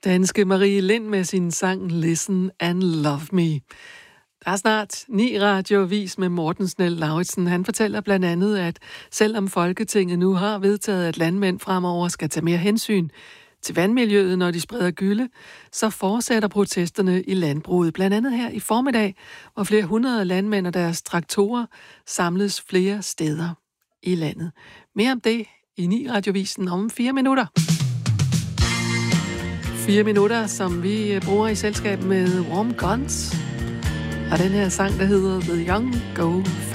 Danske Marie Lind med sin sang Listen and Love Me. Der er snart 9 radioavis med Morten Snell Lauritsen. Han fortæller blandt andet, at selvom Folketinget nu har vedtaget, at landmænd fremover skal tage mere hensyn til vandmiljøet, når de spreder gylle, så fortsætter protesterne i landbruget. Blandt andet her i formiddag, hvor flere hundrede landmænd og deres traktorer samles flere steder i landet. Mere om det i 9 radiovisen om 4 minutter. 4 minutter, som vi bruger i selskab med Warm Guns. Og den her sang, der hedder The Young Go